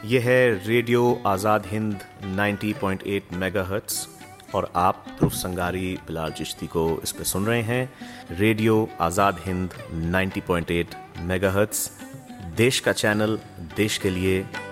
ये है radio Azad Hind 90.8 megahertz और आप ध्रुव संगारी बिलाल चिश्ती को इस पे सुन रहे हैं। रेडियो आज़ाद हिंद 90.8 मेगाहर्ट्ज़, देश का चैनल, देश के लिए,